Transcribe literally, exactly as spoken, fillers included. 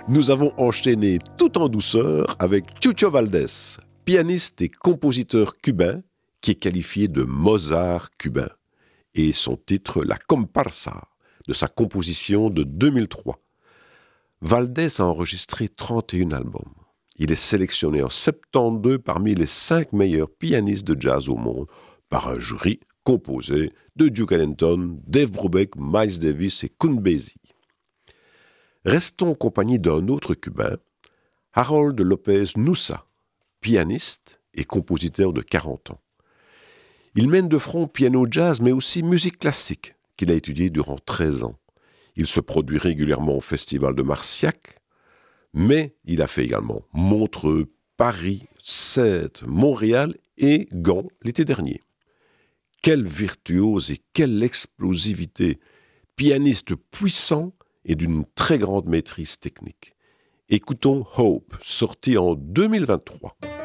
Nous avons enchaîné tout en douceur avec Chucho Valdés, pianiste et compositeur cubain qui est qualifié de Mozart cubain, et son titre La Comparsa, de sa composition de deux mille trois. Valdés a enregistré trente et un albums. Il est sélectionné en soixante-douze parmi les cinq meilleurs pianistes de jazz au monde par un jury composé de Duke Ellington, Dave Brubeck, Miles Davis et Count Basie. Restons en compagnie d'un autre Cubain, Harold Lopez Nussa, pianiste et compositeur de quarante ans. Il mène de front piano-jazz, mais aussi musique classique, qu'il a étudié durant treize ans. Il se produit régulièrement au Festival de Marciac, mais il a fait également Montreux, Paris, Sète, Montréal et Gand l'été dernier. Quel virtuose et quelle explosivité! Pianiste puissant et d'une très grande maîtrise technique. Écoutons Hope, sorti en deux mille vingt-trois.